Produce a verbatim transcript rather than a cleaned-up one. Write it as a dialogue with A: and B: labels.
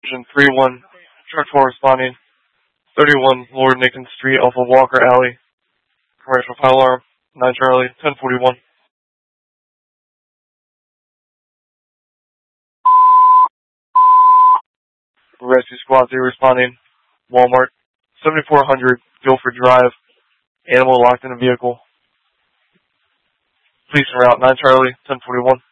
A: Engine three one, Truck four responding, thirty-one Lord Nickens Street off of Walker Alley. Commercial fire alarm, nine Charlie, ten forty-one. Rescue Squad three responding, Walmart, seventy-four hundred Guilford Drive, animal locked in a vehicle. Police en route, nine Charlie, ten forty-one.